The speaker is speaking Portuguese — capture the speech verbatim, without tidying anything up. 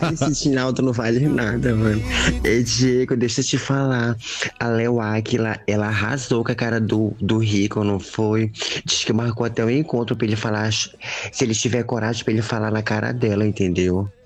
esse Tinaldo não vale nada, mano. E, Diego, deixa eu te falar. A Léo Aquila, ela arrasou com a cara do, do Rico, não foi? Diz que marcou até um encontro pra ele falar, se ele tiver coragem pra ele falar na cara dela, entendeu?